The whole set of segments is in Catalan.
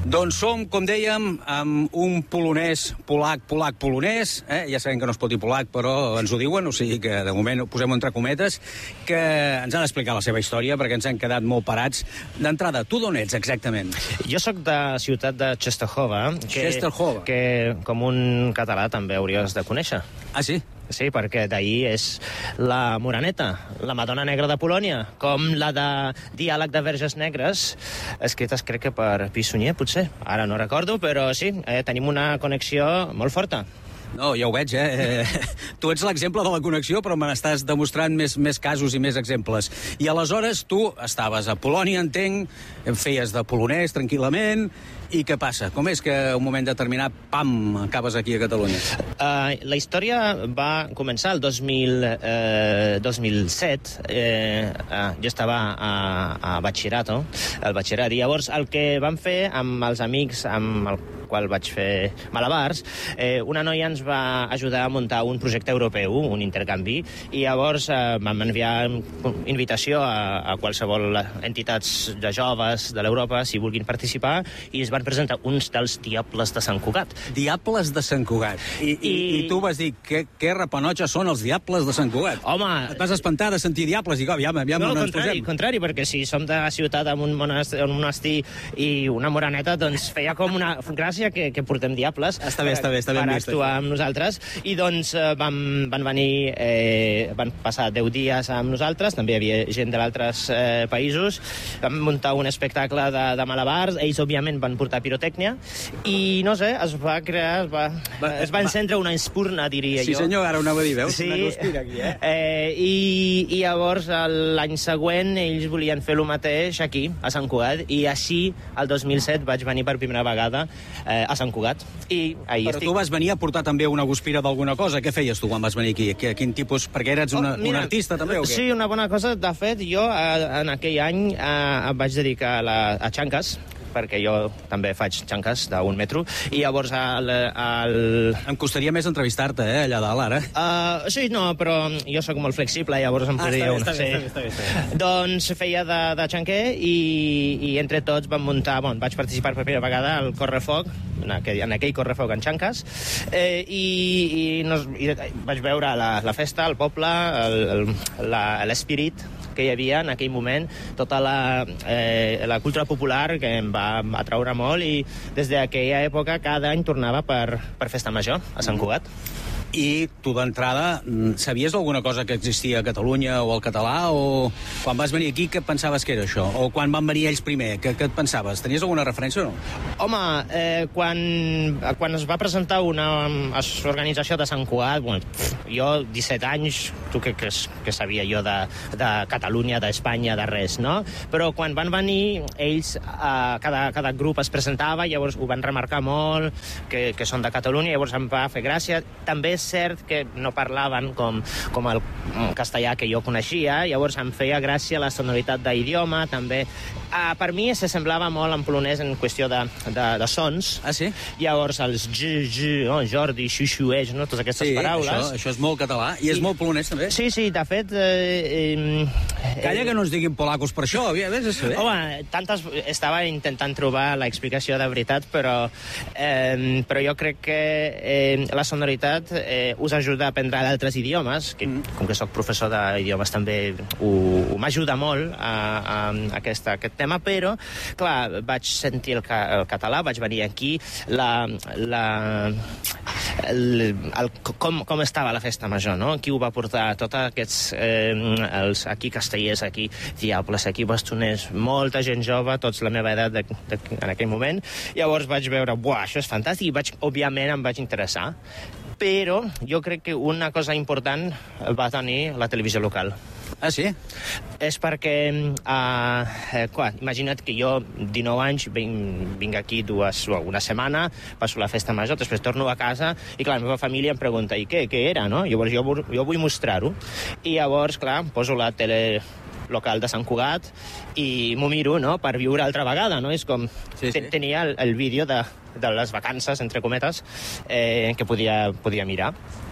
Doncs som, com dèiem, amb un polonès, polonès, ja sabem que no es pot dir polac, però ens ho diuen, o sigui que de moment ho posem entre cometes, que ens ha d'explicar la seva història, perquè ens han quedat molt parats. D'entrada, tu d'on ets exactament? Jo sóc de ciutat de Częstochowa, que com un català també hauries de conèixer. Ah, sí? Sí, perquè d'ahir és la Moraneta, la Madonna Negra de Polònia, com la de Diàleg de Verges Negres, escrites crec que per Pissunyer, potser. Ara no recordo, però sí, tenim una connexió molt forta. No, ja ho veig, Tu ets l'exemple de la connexió, però me n'estàs demostrant més casos i més exemples. I aleshores tu estaves a Polònia, entenc, feies de polonès tranquil·lament, i què passa? Com és que un moment determinat, pam, acabes aquí a Catalunya? La història va començar el 2007. Jo estava a batxillerat, i llavors el que vam fer amb els amics amb el qual vaig fer malabars, una noia ens va ajudar a muntar un projecte europeu, un intercanvi, i llavors vam enviar invitació a qualsevol entitats de joves de l'Europa, si vulguin participar, i es van presentar uns dels Diables de Sant Cugat. Diables de Sant Cugat. I tu vas dir, què repanotges són els Diables de Sant Cugat? Home... Et vas espantar de sentir Diables i ja no ens posem. Contrari, perquè si som de la ciutat amb un monestir i una moraneta, doncs feia com una gràcia que portem Diables. Està bé per actuar amb nosaltres. I doncs van venir, van passar 10 dies amb nosaltres, també hi havia gent d'altres països, vam muntar un espectacle de malabars, ells òbviament van portar pirotècnia, i no sé, es va crear, es va encendre una espurna, diria jo. Sí senyor, ara ho anava a dir, veus? Sí. Una conspira aquí, I llavors l'any següent ells volien fer el mateix aquí, a Sant Cugat, i així el 2007 vaig venir per primera vegada a Sant Cugat. Però tu vas venir a portar també una guspira d'alguna cosa. Què feies tu quan vas venir aquí? Quin tipus? Perquè eres un artista també o què? Sí, una bona cosa. De fet, jo en aquell any em vaig dedicar a xanques, perquè jo també faig xanques d'un metro, i llavors Em costaria més entrevistar-te, allà dalt, ara. Sí, no, però jo sóc molt flexible, llavors em podria... Està bé. Doncs feia de xanquer i entre tots vam muntar... vaig participar per primera vegada al Correfoc, en aquell Correfoc en xanques, i vaig veure la festa, el poble, l'espírit que hi havia en aquell moment, tota la cultura popular que em va atraure molt, i des d'aquella època cada any tornava per Festa Major a Sant Cugat. I tu d'entrada sabies alguna cosa que existia a Catalunya o al català, o quan vas venir aquí què pensaves que era això? O quan van venir ells primer, què et pensaves? Tenies alguna referència o no? Home, quan es va presentar una organització de Sant Cugat, jo 17 anys, tu què sabia jo de Catalunya, d'Espanya, de res, no? Però quan van venir ells, cada grup es presentava, llavors ho van remarcar molt, que són de Catalunya, llavors em va fer gràcia. També és cert que no parlaven com el castellà que jo coneixia, llavors em feia gràcia la sonoritat d'idioma, també. Per mi s'assemblava molt en polonès en qüestió de sons. Ah, sí? Llavors els Jordi, xuxueix, totes aquestes paraules. Això és molt català, i és molt polonès també. Sí, de fet... Calla que no ens diguin polacos per això, ves a saber. Home, estava intentant trobar l'explicació de veritat, però jo crec que la sonoritat us ajuda a aprendre altres idiomes, que com que soc professor d'idiomes també m'ajuda molt a aquest tema, però, clar, vaig sentir el català, vaig venir aquí, com estava la festa major, no? Qui ho va portar? Tots aquests, aquí castellers, aquí diables, aquí bastoners, molta gent jove, tots la meva edat en aquell moment. Llavors vaig veure, això és fantàstic, i òbviament em vaig interessar. Però jo crec que una cosa important va tenir la televisió local. Ah, sí? És perquè, imagina't que jo, 19 anys, vinc aquí una setmana, passo la festa major, després torno a casa, i clar, la meva família em pregunta, i què era, no? Llavors jo vull mostrar-ho. I llavors, clar, poso la tele local de Sant Cugat i m'ho miro, no?, per viure altra vegada, no? És com... Tenia el vídeo de les vacances, entre cometes, que podia mirar.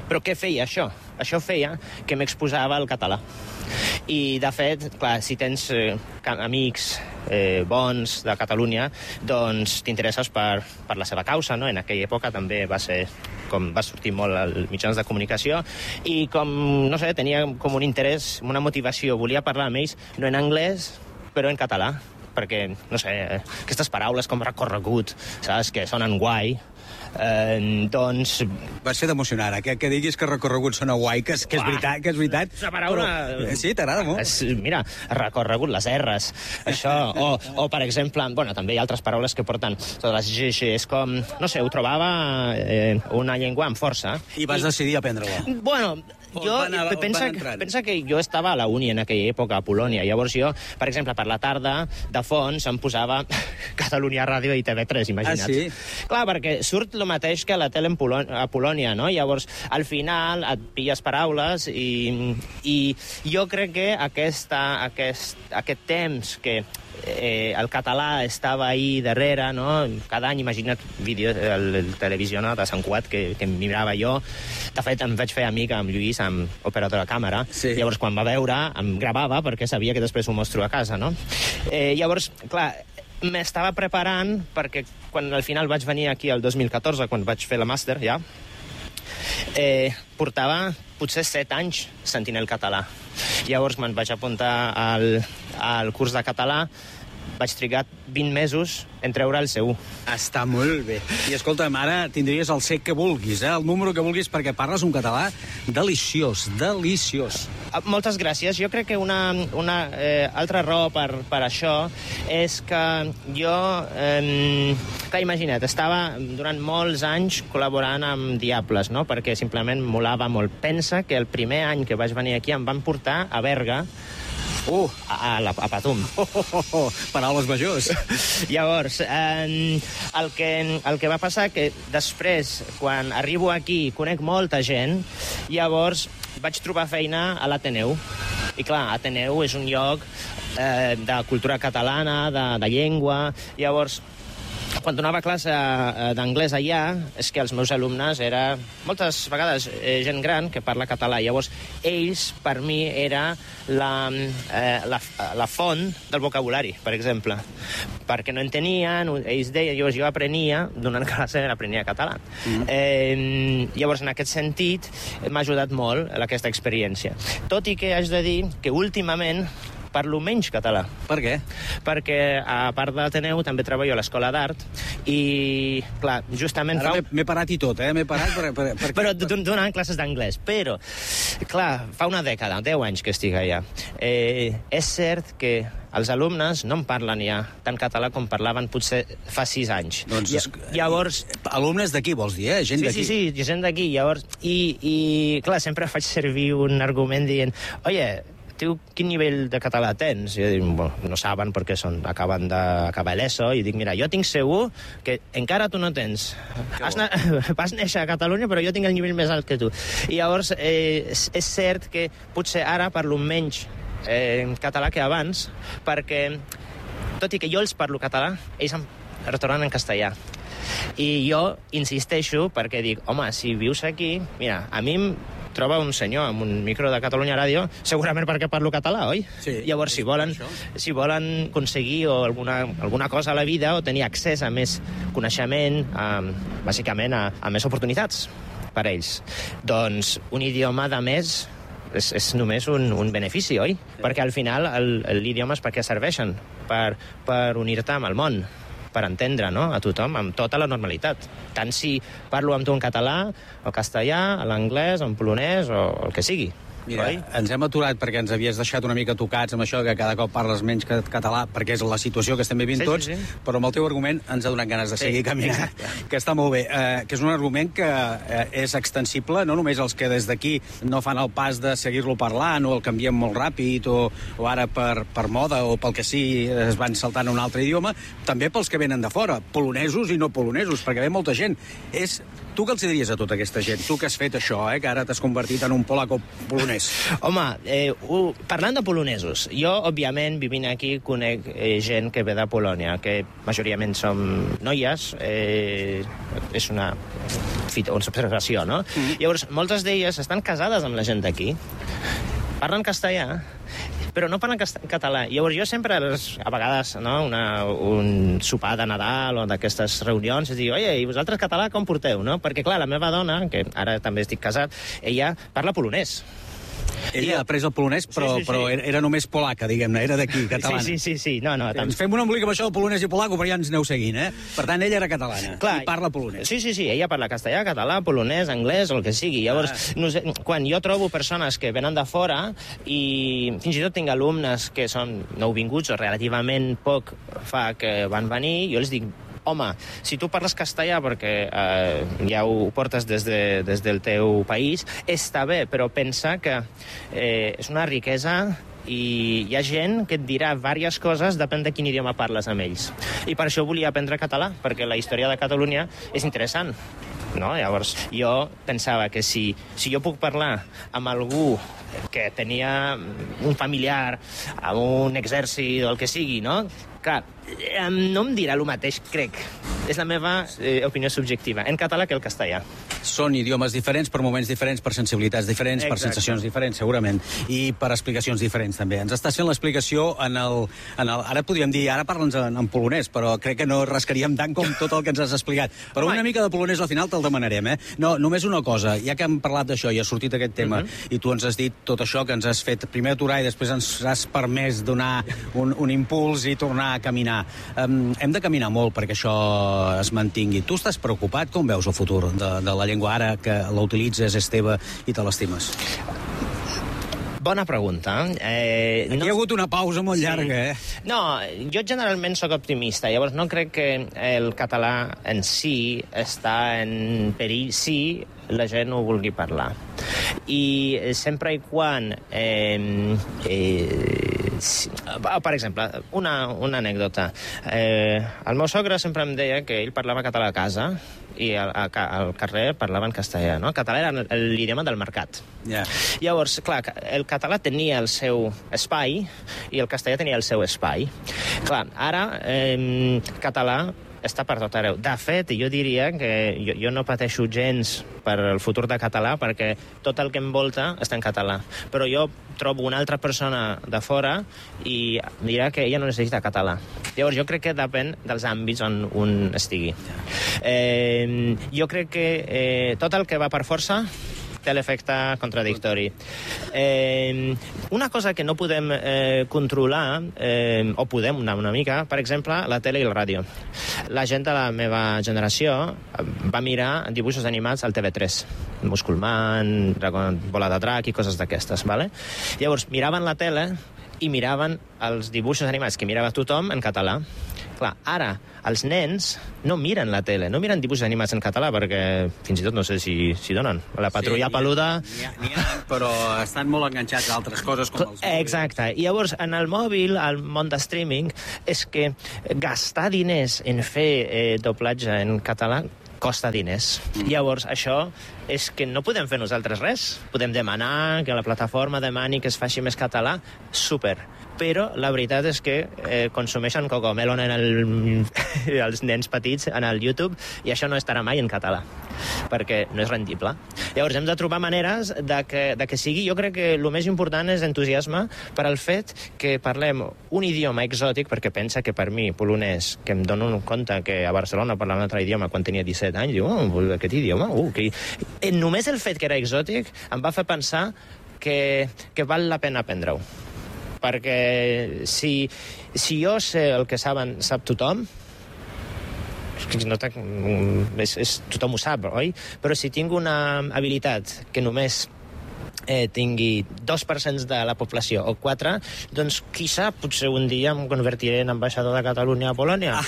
Però què feia això? Això feia que m'exposava al català. I, de fet, clar, si tens amics bons de Catalunya, doncs t'interesses per la seva causa, no? En aquella època també va ser com va sortir molt als mitjans de comunicació, i com, no sé, tenia com un interès, una motivació, volia parlar amb ells, no en anglès, però en català, perquè, no sé, aquestes paraules com recorregut, saps, que sonen guai, doncs... Va ser d'emocionar, que diguis que recorregut sona guai, que és veritat. És una paraula... Però, sí, t'agrada molt. Mira, recorregut, les R's, això, o per exemple, bueno, també hi ha altres paraules que porten totes les GG, és com, no sé, ho trobava una llengua amb força. I vas decidir aprendre-la. Bueno, pensa que jo estava a la uni en aquella època, a Polònia. Llavors jo, per exemple, per la tarda, de fons, em posava Catalunya Ràdio i TV3, imagina't. Ah, sí? Clar, perquè surt el mateix que a la tele a Polònia, no? Llavors, al final, et pilles paraules i jo crec que aquest temps que el català estava ahí darrere, no? Cada any, imagina't, el televisió, no? De Sant Cugat, que mirava jo. De fet, em vaig fer amic amb Lluís, amb operador de càmera. Sí. Llavors, quan va veure, em gravava, perquè sabia que després ho mostro a casa, no? Llavors, clar, m'estava preparant perquè quan al final vaig venir aquí el 2014, quan vaig fer la màster, ja, portava potser 7 anys sentint el català. Llavors me'n vaig apuntar al curs de català, vaig trigar 20 mesos en treure el C1. Està molt bé. I escolta'm, ara tindries el C que vulguis, el número que vulguis, perquè parles un català deliciós, deliciós. Moltes gràcies. Jo crec que una altra raó per això és que jo, clar, imagina't, estava durant molts anys col·laborant amb Diables, no? Perquè simplement molava molt. Pensa que el primer any que vaig venir aquí em van portar a Berga, a Patum. Paraules majors. Llavors, el que va passar que després, quan arribo aquí, conec molta gent, llavors vaig trobar feina a l'Ateneu. I clar, Ateneu és un lloc de cultura catalana, de llengua. Llavors, quan donava classe d'anglès allà, és que els meus alumnes eren moltes vegades gent gran que parla català. Llavors, ells, per mi, era la font del vocabulari, per exemple. Perquè no entenien, ells deien, llavors jo aprenia, donant classe, aprenia català. Llavors, en aquest sentit, m'ha ajudat molt aquesta experiència. Tot i que haig de dir que últimament parlo menys català. Per què? Perquè, a part de l'Ateneu, també treballo a l'Escola d'Art i, clar, justament... Ara m'he parat i tot, M'he parat per... Però donant classes d'anglès. Però, clar, fa una dècada, 10 anys que estic allà. És cert que els alumnes no em parlen ja tant català com parlaven potser fa 6 anys. Doncs, llavors... Alumnes d'aquí, vols dir, Gent d'aquí? Sí, gent d'aquí. Llavors, i, clar, sempre faig servir un argument dient, oye, tu quin nivell de català tens? I jo dic, bueno, no saben perquè acaben d'acabar l'ESO, i dic, mira, jo tinc segur que encara tu no tens. Vas néixer a Catalunya, però jo tinc el nivell més alt que tu. I llavors, és cert que potser ara parlo menys en català que abans, perquè, tot i que jo els parlo català, ells em retornen en castellà. I jo insisteixo perquè dic, home, si vius aquí, mira, a mi em troba un senyor amb un micro de Catalunya Ràdio, segurament perquè parlo català, oi? Sí. Llavors, si volen aconseguir alguna cosa a la vida o tenir accés a més coneixement, bàsicament a més oportunitats per a ells, doncs un idioma de més és només un benefici, oi? Sí. Perquè al final l'idioma és per què serveixen? Per unir-te amb el món, per entendre, no?, a tothom, amb tota la normalitat. Tant si parlo amb tu en català, o castellà, l'anglès, en polonès, o el que sigui. Mira, ens hem aturat perquè ens havies deixat una mica tocats amb això que cada cop parles menys català, perquè és la situació que estem vivint tots, sí. Però amb el teu argument ens ha donat ganes de seguir caminant, que està molt bé, que és un argument que és extensible, no només els que des d'aquí no fan el pas de seguir-lo parlant o el canviem molt ràpid o ara per moda o pel que sí es van saltant a un altre idioma, també pels que venen de fora, polonesos i no polonesos, perquè ve molta gent. Tu què els diries a tota aquesta gent? Tu que has fet això, que ara t'has convertit en un polaco polonès. Home, parlant de polonesos, jo, òbviament, vivint aquí, conec gent que ve de Polònia, que majoritàriament som noies, és una observació, no? Llavors, moltes d'elles estan casades amb la gent d'aquí, parlen castellà, però no parlen català. Llavors jo sempre, a vegades, no, un sopar de Nadal o d'aquestes reunions, dic, oye, i vosaltres català com porteu, no? Perquè, clar, la meva dona, que ara també estic casat, ella parla polonès. Ella ha après el polonès, però era només polaca, diguem-ne, era d'aquí, catalana. Sí. No, Ens fem un embolic amb això del polonès i polaco, però ja ens aneu seguint, Per tant, ella era catalana. Clar, i parla polonès. Sí, ella parla castellà, català, polonès, anglès, el que sigui. Llavors, no sé, quan jo trobo persones que venen de fora, i fins i tot tinc alumnes que són nouvinguts o relativament poc fa que van venir, jo els dic, home, si tu parles castellà perquè ja ho portes des del teu país, està bé, però pensa que és una riquesa i hi ha gent que et dirà diverses coses, depèn de quin idioma parles amb ells. I per això volia aprendre català, perquè la història de Catalunya és interessant. No? Llavors, jo pensava que si jo puc parlar amb algú que tenia un familiar amb un exèrcit o el que sigui, no? Clar, no em dirà el mateix, crec. És la meva opinió subjectiva, en català que el castellà. Són idiomes diferents, per moments diferents, per sensibilitats diferents, per sensacions diferents, segurament, i per explicacions diferents, també. Ens estàs fent l'explicació en el... Ara podríem dir, ara parla'ns en polonès, però crec que no rascaríem tant com tot el que ens has explicat. Però una mica de polonès al final te'l demanarem, No, només una cosa, ja que hem parlat d'això i ha sortit aquest tema, i tu ens has dit tot això que ens has fet primer aturar i després ens has permès donar un impuls i tornar a caminar. Hem de caminar molt perquè això es mantingui. Tu estàs preocupat? Com veus el futur de la llengua ara que la utilitzes, és teva i te l'estimes? Bona pregunta. Aquí hi ha hagut una pausa molt llarga, No, jo generalment sóc optimista, llavors no crec que el català en si està en perill si la gent ho vulgui parlar. I sempre i quan... per exemple, una anècdota. El meu sogre sempre em deia que ell parlava català a casa i al carrer parlaven castellà, no? El català era l'idioma del mercat. Llavors, clar, el català tenia el seu espai i el castellà tenia el seu espai. Clar, ara català està per tot arreu. De fet, jo diria que jo no pateixo gens per el futur de català perquè tot el que envolta està en català. Però jo trobo una altra persona de fora i dirà que ella no necessita català. Llavors, jo crec que depèn dels àmbits on estigui. Jo crec que tot el que va per força té l'efecte contradictori. Una cosa que no podem controlar, o podem una mica, per exemple, la tele i la ràdio. La gent de la meva generació va mirar dibuixos animats al TV3. Musculman, Bola de Drac i coses d'aquestes, ¿vale? Llavors, miraven la tele i miraven els dibuixos animats que mirava tothom en català. Clar, ara, els nens no miren la tele, no miren dibuixos animats en català, perquè fins i tot no sé si donen. La Patrulla Peluda... N'hi ha, però estan molt enganxats a altres coses com els... Exacte. I llavors, en el mòbil, al món de streaming, és que gastar diners en fer doblatge en català costa diners. Llavors, això és que no podem fer nosaltres res. Podem demanar que la plataforma demani que es faci més català, super. Però la veritat és que consumeixen cocomelon els nens petits en el YouTube i això no estarà mai en català, perquè no és rendible. Llavors hem de trobar maneres de que sigui... Jo crec que el més important és entusiasme per al fet que parlem un idioma exòtic, perquè pensa que per mi, polonès, que em dono compte que a Barcelona parlava un altre idioma quan tenia 17 anys, diu, aquest idioma? Només el fet que era exòtic em va fer pensar que val la pena aprendre-ho. Perquè si jo sé el que sap tothom, tothom ho sap, oi? Però si tinc una habilitat que només tingui 2% de la població o 4, doncs qui sap, potser un dia em convertiré en ambaixador de Catalunya a Polònia.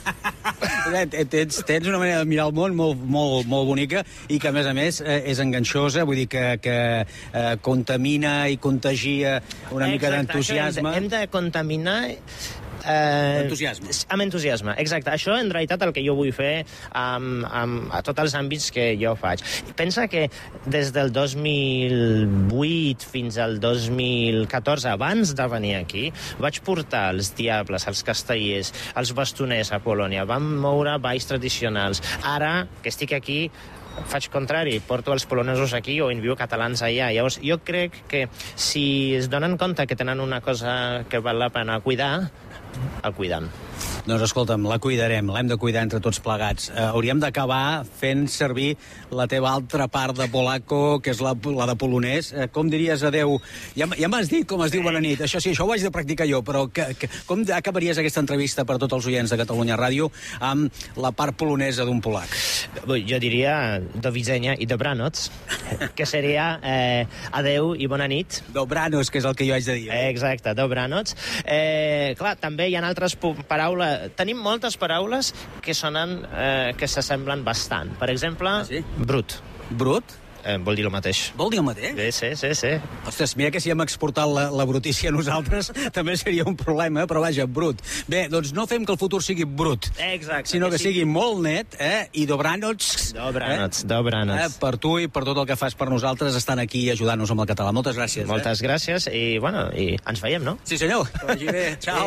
Tens una manera de mirar el món molt bonica i que, a més, és enganxosa, vull dir que contamina i contagia una mica d'entusiasme. Hem de contaminar Entusiasme. Amb entusiasme, exacte. Això, en realitat, el que jo vull fer a tots els àmbits que jo faig. Pensa que des del 2008 fins al 2014, abans de venir aquí, vaig portar els diables, els castellers, els bastoners a Polònia. Vam moure balls tradicionals. Ara, que estic aquí, faig contrari, porto els polonesos aquí o envio catalans allà. Llavors, jo crec que si es donen compte que tenen una cosa que val la pena cuidar, el cuiden. Doncs escolta'm, la cuidarem, l'hem de cuidar entre tots plegats. Hauríem d'acabar fent servir la teva altra part de polaco, que és la de polonès. Com diries adeu? Ja m'has dit com es diu bona nit. Això sí, això ho vaig de practicar jo, però com acabaries aquesta entrevista per a tots els oients de Catalunya Ràdio amb la part polonesa d'un polac? Jo diria do widzenia i dobranoc, que seria adeu i bona nit. Dobranoc, que és el que jo haig de dir. Exacte, dobranoc. Clar, també hi ha altres paraules. Tenim moltes paraules que sonen, que s'assemblen bastant. Per exemple, brut. Brut? Vol dir el mateix. Vol dir el mateix? Sí. Ostres, mira que si hem exportat la brutícia nosaltres també seria un problema, però vaja, brut. Bé, doncs no fem que el futur sigui brut. Exacte. Sinó que sigui molt net, i dobranoc. Dobranoc. Per tu i per tot el que fas per nosaltres, estan aquí ajudant-nos amb el català. Moltes gràcies. Moltes gràcies i, bueno, i ens veiem, no? Sí, senyor. Que vagi bé. Ciao.